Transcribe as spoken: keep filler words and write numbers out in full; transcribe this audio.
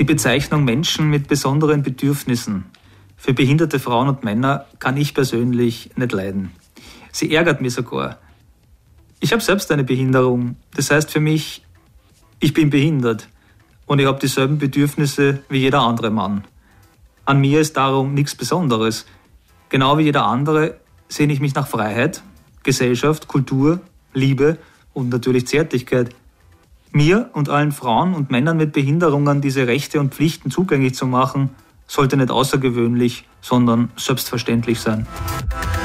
Die Bezeichnung Menschen mit besonderen Bedürfnissen für behinderte Frauen und Männer kann ich persönlich nicht leiden. Sie ärgert mich sogar. Ich habe selbst eine Behinderung. Das heißt für mich, ich bin behindert und ich habe dieselben Bedürfnisse wie jeder andere Mann. An mir ist darum nichts Besonderes. Genau wie jeder andere sehne ich mich nach Freiheit, Gesellschaft, Kultur, Liebe und natürlich Zärtlichkeit. Mir und allen Frauen und Männern mit Behinderungen diese Rechte und Pflichten zugänglich zu machen, sollte nicht außergewöhnlich, sondern selbstverständlich sein.